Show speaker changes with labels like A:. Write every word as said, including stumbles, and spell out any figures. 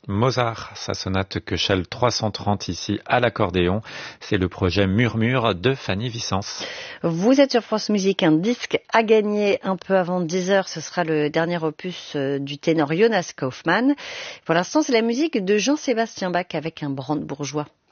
A: Mozart, sa sonate Köchel trois cent trente ici à l'accordéon. C'est le projet Murmure de Fanny Vicence.
B: Vous êtes sur France Musique, un disque à gagner un peu avant dix heures. Ce sera le dernier opus du ténor Jonas Kaufmann. Pour l'instant, c'est la musique de Jean-Sébastien Bach avec un brandebourgeois.